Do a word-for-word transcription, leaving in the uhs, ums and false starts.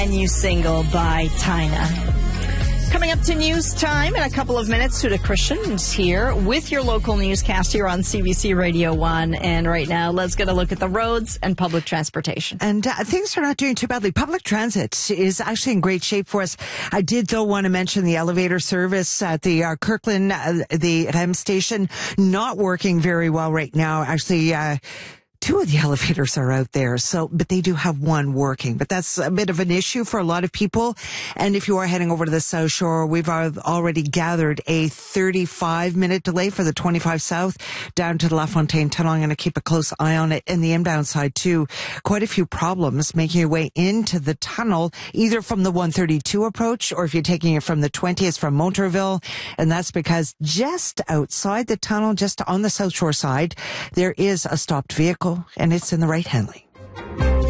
A new single by Tyna. Coming up to news time in a couple of minutes, Suda Christian is here with your local newscast here on C B C Radio one. And right now, let's get a look at the roads and public transportation. And uh, things are not doing too badly. Public transit is actually in great shape for us. I did, though, want to mention the elevator service at the uh, Kirkland, uh, the R E M station, not working very well right now. Actually, uh, two of the elevators are out there, so but they do have one working. But that's a bit of an issue for a lot of people. And if you are heading over to the South Shore, we've already gathered a thirty-five minute delay for the twenty-five South down to the LaFontaine Tunnel. I'm going to keep a close eye on it. And the inbound side, too. Quite a few problems making your way into the tunnel, either from the one thirty-two approach or if you're taking it from the twentieth from Monterville. And that's because just outside the tunnel, just on the South Shore side, there is a stopped vehicle, and it's in the right-hand lane.